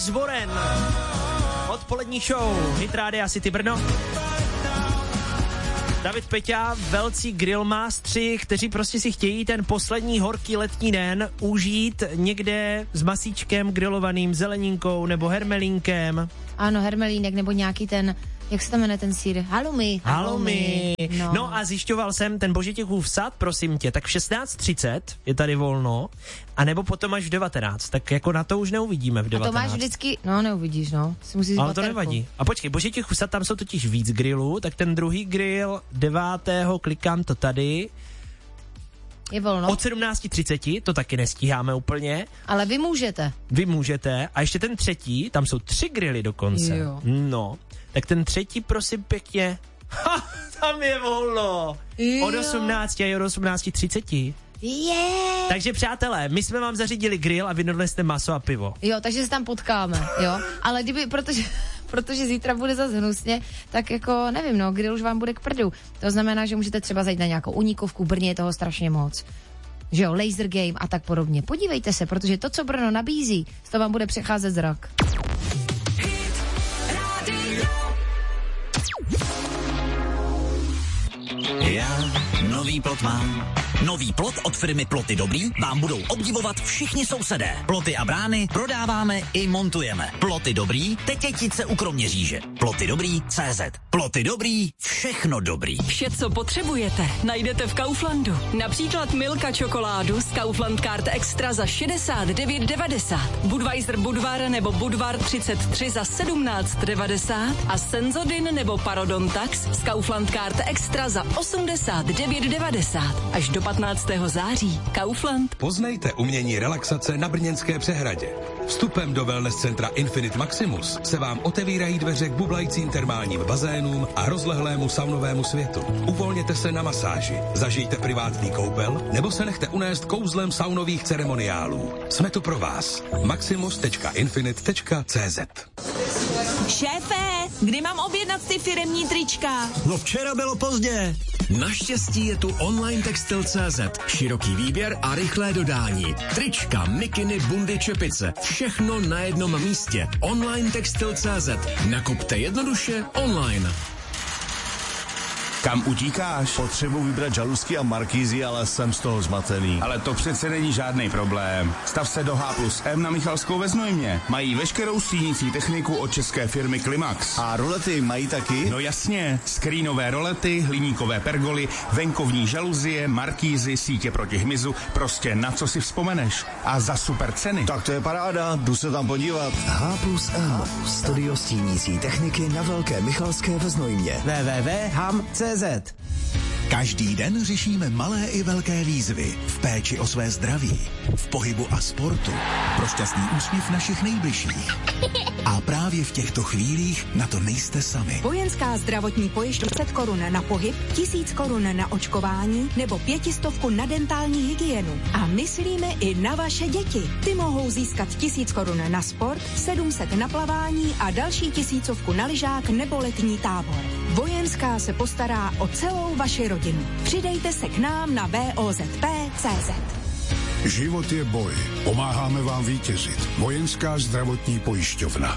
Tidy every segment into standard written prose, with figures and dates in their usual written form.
Alex Warren. Odpolední show Hit Rádia City Brno. David Peťa, velcí grillmástři, kteří prostě si chtějí ten poslední horký letní den užít někde s masíčkem grilovaným, zeleninkou nebo hermelínkem. Ano, hermelínek nebo nějaký ten, jak se to jmenuje ten sýr? Halloumi. No a zjišťoval jsem ten Božitěchův sad, prosím tě, tak v 16:30 je tady volno, anebo potom až v 19, tak jako na to už neuvidíme v 19. A to máš vždycky, neuvidíš, Ale to nevadí. A počkej, Božitěchův sad, tam jsou totiž víc grillů, tak ten druhý grill 9. klikám to tady. Je volno. Od 17:30, to taky nestíháme úplně. Ale vy můžete. Vy můžete. A ještě ten třetí, tam jsou 3 grilly dokonce. Jo. No, tak ten třetí, prosím pěkně, tam je volno. Jo. Od 18 a od 18:30. Yeah. Takže přátelé, my jsme vám zařídili grill a vy jste maso a pivo. Jo, takže se tam potkáme, jo. Ale protože zítra bude zase hnusně, tak jako nevím, grill už vám bude k prdu. To znamená, že můžete třeba zajít na nějakou uníkovku, v Brně je toho strašně moc. Že jo, laser game a tak podobně. Podívejte se, protože to, co Brno nabízí, to vám bude přecházet zrak. Já nový plot mám. Nový plot od firmy Ploty Dobrý vám budou obdivovat všichni sousedé. Ploty a brány prodáváme i montujeme. Ploty Dobrý, Tetětice u Kroměříže. Ploty Dobrý, CZ. Ploty Dobrý, všechno dobrý. Vše, co potřebujete, najdete v Kauflandu. Například Milka čokoládu z Kaufland Card Extra za 69,90. Budweiser Budvar nebo Budvar 33 za 17,90 a Senzodin nebo Parodontax z Kaufland Card Extra za 89,90. Až do 15. září. Kaufland. Poznejte umění relaxace na Brněnské přehradě. Vstupem do wellness centra Infinite Maximus se vám otevírají dveře k bublajícím termálním bazénům a rozlehlému saunovému světu. Uvolněte se na masáži, zažijte privátní koupel nebo se nechte unést kouzlem saunových ceremoniálů. Jsme tu pro vás. maximus.infinite.cz. Šéfe, kdy mám objednat ty firemní trička? No včera bylo pozdě. Naštěstí je tu online textil.cz. Široký výběr a rychlé dodání. Trička, mikiny, bundy, čepice. Všechno na jednom místě. Online textil.cz. Nakupte jednoduše online. Kam utíkáš? Potřebuji vybrat žaluzky a markízy, ale jsem z toho zmatený. Ale to přece není žádný problém. Stav se do H+M na Michalskou ve Znojmě. Mají veškerou stínící techniku od české firmy Klimax. A rolety mají taky? No jasně. Skrínové rolety, hliníkové pergoly, venkovní žaluzie, markízy, sítě proti hmyzu, prostě na co si vzpomeneš. A za super ceny. Tak to je paráda, jdu se tam podívat. H+M. Studio stínící techniky na Velké Michalské ve Znojmě. www.ham.cz. Každý den řešíme malé i velké výzvy v péči o své zdraví, v pohybu a sportu, pro šťastný úsměv našich nejbližších. A právě v těchto chvílích na to nejste sami. Vojenská zdravotní pojišťovna 100 korun na pohyb, 1000 korun na očkování nebo 500 na dentální hygienu. A myslíme i na vaše děti. Ty mohou získat 1000 korun na sport, 700 na plavání a další 1000 na lyžák nebo letní tábor. Vojenská se postará o celou vaši rodinu. Přidejte se k nám na VOZP.cz. Život je boj. Pomáháme vám vítězit. Vojenská zdravotní pojišťovna.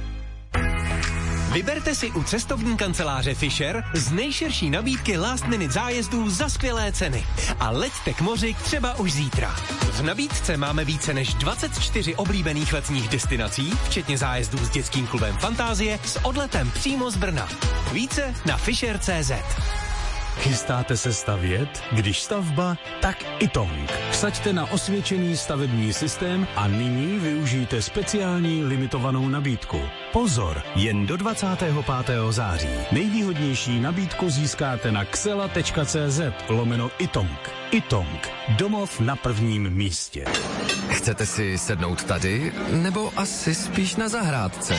Vyberte si u cestovní kanceláře Fisher z nejširší nabídky last minute zájezdů za skvělé ceny. A leťte k moři třeba už zítra. V nabídce máme více než 24 oblíbených letních destinací, včetně zájezdů s dětským klubem Fantázie s odletem přímo z Brna. Více na Fisher.cz. Chystáte se stavět? Když stavba, tak Itong. Vsaďte na osvědčený stavební systém a nyní využijte speciální limitovanou nabídku. Pozor, jen do 25. září. Nejvýhodnější nabídku získáte na xela.cz/Itong. Itong. Domov na prvním místě. Chcete si sednout tady, nebo asi spíš na zahrádce?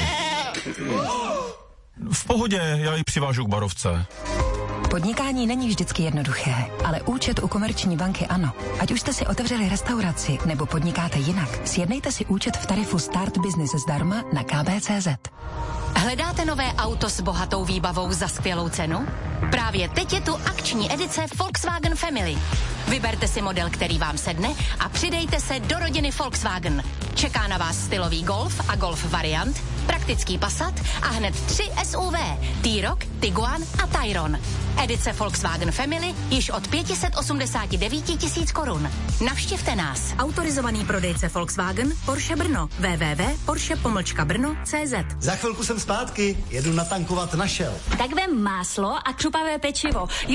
V pohodě, já ji přivážu k barovce. Podnikání není vždycky jednoduché, ale účet u Komerční banky ano. Ať už jste si otevřeli restauraci nebo podnikáte jinak, sjednejte si účet v tarifu Start Business zdarma na kb.cz. Hledáte nové auto s bohatou výbavou za skvělou cenu? Právě teď je tu akční edice Volkswagen Family. Vyberte si model, který vám sedne a přidejte se do rodiny Volkswagen. Čeká na vás stylový Golf a Golf variant, praktický Passat a hned 3 SUV, T-Roc, Tiguan a Tayron. Edice Volkswagen Family již od 589 000 korun. Navštivte nás. Autorizovaný prodejce Volkswagen Porsche Brno. www.porsche-brno.cz. Za chvilku jsem zpátky, jedu natankovat na Shell. Tak vem máslo a křupavé pečivo.